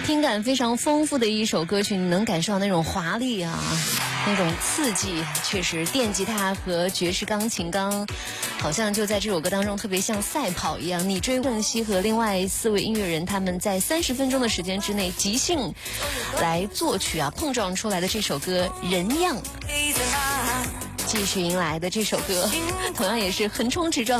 听感非常丰富的一首歌曲，你能感受到那种华丽啊，那种刺激。确实，电吉他和爵士钢琴刚好像就在这首歌当中特别像赛跑一样。你追郑熙和另外4位音乐人，他们在30分钟的时间之内即兴来作曲啊，碰撞出来的这首歌《人样》，继续迎来的这首歌同样也是横冲直撞。